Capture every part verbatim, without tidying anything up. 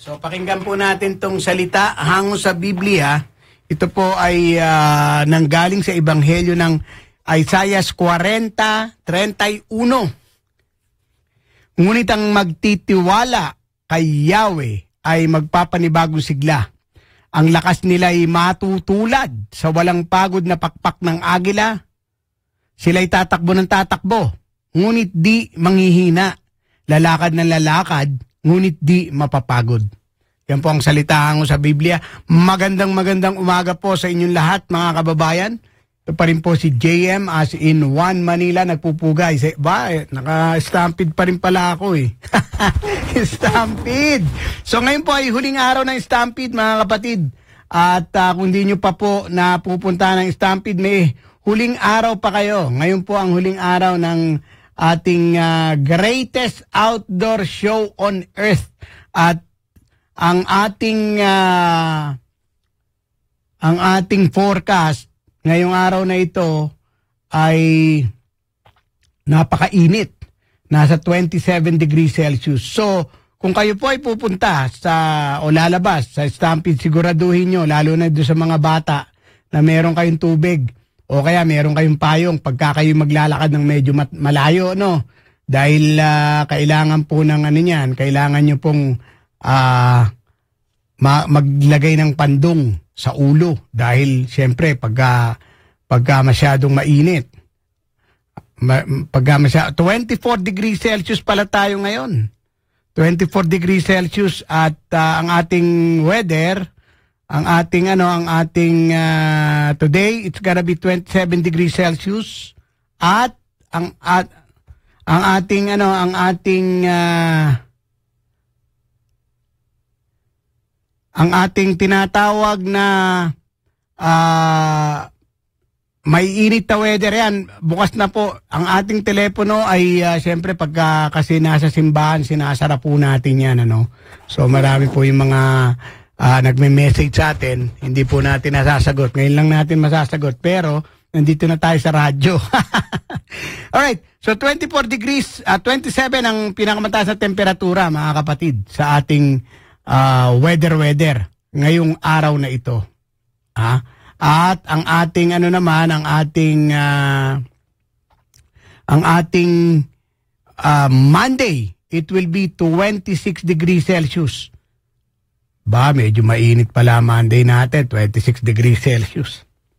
So pakinggan po natin tong salita hango sa Biblia. Ito po ay uh, nanggaling sa Ebanghelyo ng Isaiah forty, thirty-one. Ngunit ang magtitiwala kay Yahweh ay magpapanibagong sigla. Ang lakas nila ay matutulad sa walang pagod na pakpak ng agila. Sila'y tatakbo ng tatakbo, ngunit di manghihina. Lalakad ng lalakad, ngunit di mapapagod. Yan po ang salita hango sa Biblia. Magandang magandang umaga po sa inyong lahat, mga kababayan. Ito pa rin po si J M as in One Manila nagpupugay. Ba, eh, naka-stampede pa rin pala ako eh. Stampede! So ngayon po ay huling araw ng Stampede, mga kapatid. At uh, kung di nyo pa po napupunta ng Stampede, may huling araw pa kayo. Ngayon po ang huling araw ng ating uh, greatest outdoor show on earth. At ang ating uh, ang ating forecast ngayong araw na ito ay napakainit. Nasa twenty-seven degrees Celsius. So, kung kayo po ay pupunta sa o lalabas sa Stampede, siguraduhin nyo, lalo na doon sa mga bata, na meron kayong tubig o kaya meron kayong payong pagka kayo maglalakad ng medyo malayo, no? Dahil uh, kailangan po ng ano niyan, kailangan nyo pong uh, ma- maglagay ng pandong sa ulo. Dahil siyempre pagka, pagka masyadong mainit, ma- pagka masyadong, twenty-four degrees Celsius pala tayo ngayon. twenty-four degrees Celsius at uh, ang ating weather, ang ating ano, ang ating uh, today, it's gonna be twenty-seven degrees Celsius at ang at ang ating ano, ang ating uh, ang ating tinatawag na uh, may init na weather yan. Bukas na po. Ang ating telepono ay uh, siyempre pagka kasi nasa simbahan, sinasara po natin yan. Ano? So marami po yung mga uh, nagme-message sa atin. Hindi po natin nasasagot. Ngayon lang natin masasagot. Pero nandito na tayo sa radyo. Alright. So twenty-four degrees, uh, twenty-seven ang pinakamataas na temperatura, mga kapatid, sa ating uh, weather-weather ngayong araw na ito. Ah? At ang ating ano naman, ang ating uh, ang ating uh, Monday, it will be twenty-six degrees Celsius. Ba, medyo mainit pala Monday natin, twenty-six degrees Celsius.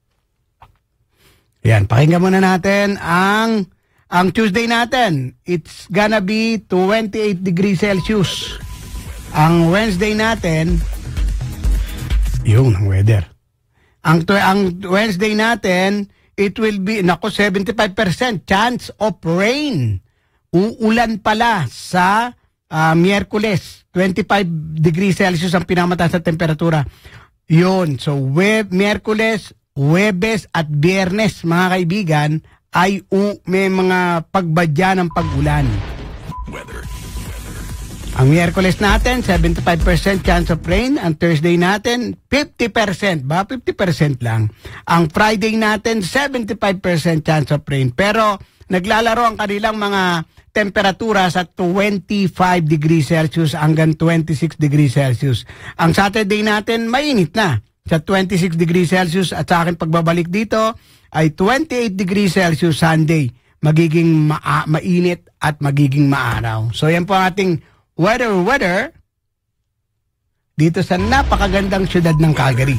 Yan, pakinggan muna natin ang ang Tuesday natin. It's gonna be twenty-eight degrees Celsius. Ang Wednesday natin, yun ang weather. Ang, ang Wednesday natin, it will be, nako, seventy-five percent chance of rain. Uulan pala sa uh, Miyerkules. twenty-five degrees Celsius ang pinamataas na temperatura. Yun. So, Web, Miyerkules, Huwebes at Biyernes, mga kaibigan, ay u, may mga pagbadya ng pag-ulan. Weather. Ang Miyerkules natin, seventy-five percent chance of rain. Ang Thursday natin, fifty percent. Ba, fifty percent lang. Ang Friday natin, seventy-five percent chance of rain. Pero naglalaro ang kanilang mga temperatura sa twenty-five degrees Celsius hanggang twenty-six degrees Celsius. Ang Saturday natin, mainit na sa twenty-six degrees Celsius. At sa akin pagbabalik dito ay twenty-eight degrees Celsius Sunday. Magiging ma- mainit at magiging maaraw. So yan po ang ating weather, weather, dito sa napakagandang syudad ng Calgary.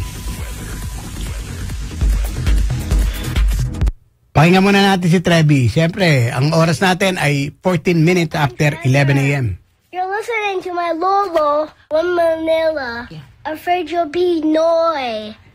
Pakinggan muna natin si Trevi. Siyempre, ang oras natin ay fourteen minutes after eleven a.m. You're listening to my Lolo, One Manila. Yeah. Afraid you'll be Noy.